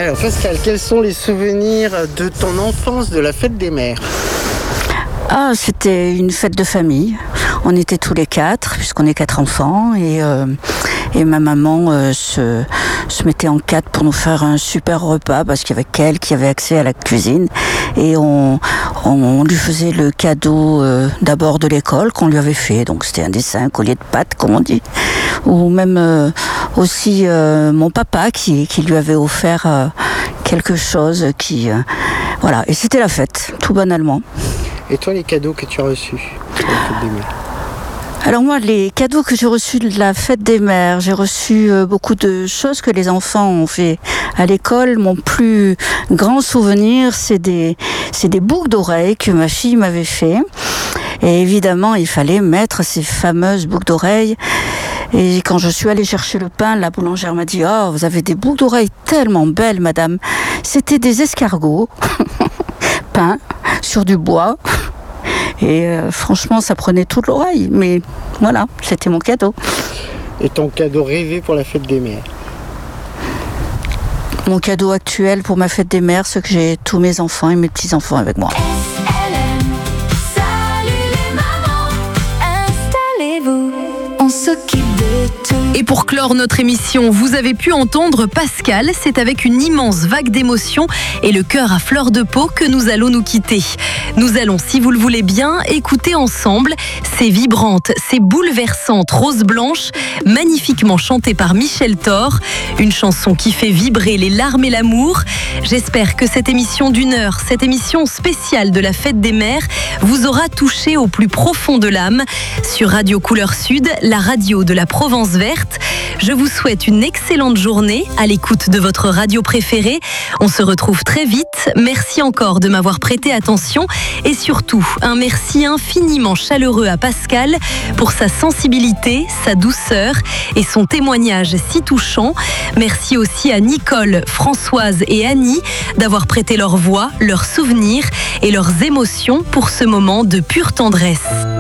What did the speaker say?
Alors Pascal, quels sont les souvenirs de ton enfance de la fête des mères ? Ah, c'était une fête de famille. On était tous les 4, puisqu'on est 4 enfants, et ma maman se mettait en 4 pour nous faire un super repas, parce qu'il y avait qu'elle qui avait accès à la cuisine, et on lui faisait le cadeau d'abord de l'école qu'on lui avait fait, donc c'était un dessin, un collier de pâtes, comme on dit, ou même aussi mon papa qui lui avait offert quelque chose voilà, et c'était la fête, tout banalement. Et toi, les cadeaux que tu as reçus pour la fête des mères ? Alors moi, les cadeaux que j'ai reçus de la fête des mères, j'ai reçu beaucoup de choses que les enfants ont fait à l'école. Mon plus grand souvenir, c'est des boucles d'oreilles que ma fille m'avait fait. Et évidemment, il fallait mettre ces fameuses boucles d'oreilles. Et quand je suis allée chercher le pain, la boulangère m'a dit « Oh, vous avez des boucles d'oreilles tellement belles, madame !» C'était des escargots peints sur du bois. Et franchement, ça prenait toute l'oreille. Mais voilà, c'était mon cadeau. Et ton cadeau rêvé pour la fête des mères ? Mon cadeau actuel pour ma fête des mères, c'est que j'ai tous mes enfants et mes petits-enfants avec moi. Salut les mamans, installez-vous, on s'occupe de tout. Et pour clore notre émission, vous avez pu entendre Pascal. C'est avec une immense vague d'émotions et le cœur à fleur de peau que nous allons nous quitter. Nous allons, si vous le voulez bien, écouter ensemble ces vibrantes, ces bouleversantes roses blanches, magnifiquement chantées par Michel Thor. Une chanson qui fait vibrer les larmes et l'amour. J'espère que cette émission d'1 heure, cette émission spéciale de la fête des mères, vous aura touché au plus profond de l'âme. Sur Radio Couleur Sud, la radio de la Provence verte. Je vous souhaite une excellente journée à l'écoute de votre radio préférée. On se retrouve très vite. Merci encore de m'avoir prêté attention et surtout un merci infiniment chaleureux à Pascal pour sa sensibilité, sa douceur et son témoignage si touchant. Merci aussi à Nicole, Françoise et Annie d'avoir prêté leur voix, leurs souvenirs et leurs émotions pour ce moment de pure tendresse.